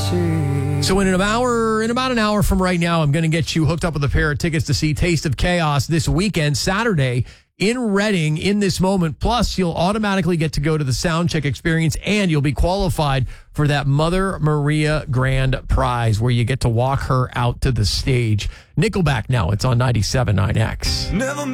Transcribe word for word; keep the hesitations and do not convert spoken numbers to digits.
see. So in an hour, in about an hour from right now, I'm going to get you hooked up with a pair of tickets to see Taste of Chaos this weekend, Saturday, in Reading in this moment. Plus, you'll automatically get to go to the Soundcheck experience, and you'll be qualified for that Mother Maria Grand Prize where you get to walk her out to the stage. Nickelback now. It's on ninety-seven point nine X. Never